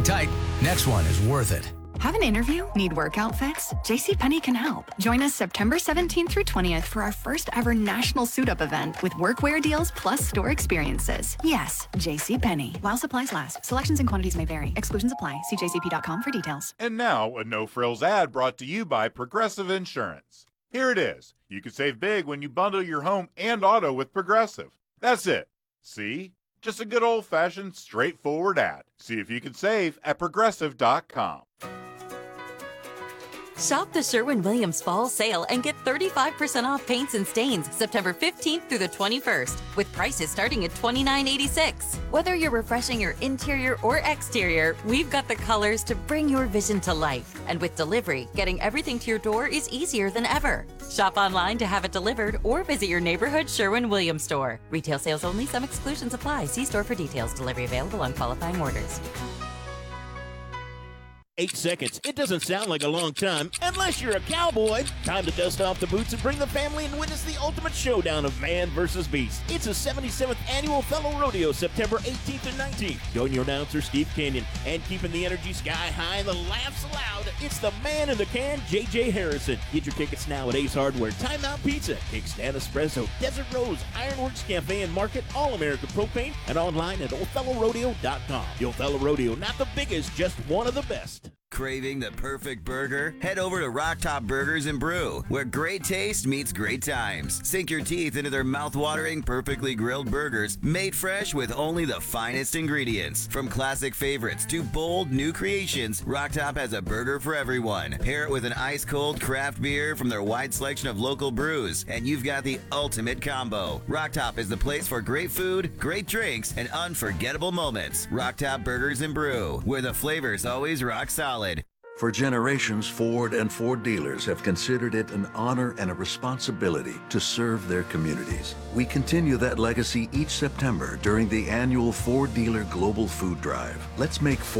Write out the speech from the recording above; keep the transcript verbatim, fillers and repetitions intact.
tight. Next one is worth it. Have an interview? Need work outfits? JCPenney can help. Join us September seventeenth through twentieth for our first ever national suit-up event with workwear deals plus store experiences. Yes, JCPenney. While supplies last, selections and quantities may vary. Exclusions apply. See j c p dot com for details. And now, a no-frills ad brought to you by Progressive Insurance. Here it is. You can save big when you bundle your home and auto with Progressive. That's it. See? Just a good old-fashioned, straightforward ad. See if you can save at progressive dot com. Shop the Sherwin-Williams Fall Sale and get thirty-five percent off paints and stains September fifteenth through the twenty-first, with prices starting at twenty-nine eighty-six. Whether you're refreshing your interior or exterior, we've got the colors to bring your vision to life. And with delivery, getting everything to your door is easier than ever. Shop online to have it delivered or visit your neighborhood Sherwin-Williams store. Retail sales only. Some exclusions apply. See store for details. Delivery available on qualifying orders. Eight seconds. It doesn't sound like a long time unless you're a cowboy. Time to dust off the boots and bring the family and witness the ultimate showdown of man versus beast. It's the seventy-seventh Annual Fellow Rodeo, September eighteenth and nineteenth. Join your announcer, Steve Kenyon, and keeping the energy sky high and the laughs loud, it's the man in the can, J J Harrison. Get your tickets now at Ace Hardware, Timeout Pizza, Kickstand Espresso, Desert Rose, Ironworks Cafe and Market, All America Propane, and online at old fellow rodeo dot com. The Old Fellow Rodeo, not the biggest, just one of the best. Craving the perfect burger? Head over to Rock Top Burgers and Brew, where great taste meets great times. Sink your teeth into their mouth-watering, perfectly grilled burgers, made fresh with only the finest ingredients. From classic favorites to bold new creations, Rock Top has a burger for everyone. Pair it with an ice-cold craft beer from their wide selection of local brews, and you've got the ultimate combo. Rock Top is the place for great food, great drinks, and unforgettable moments. Rock Top Burgers and Brew, where the flavors always rock solid. For generations, Ford and Ford dealers have considered it an honor and a responsibility to serve their communities. We continue that legacy each September during the annual Ford Dealer Global Food Drive. Let's make Ford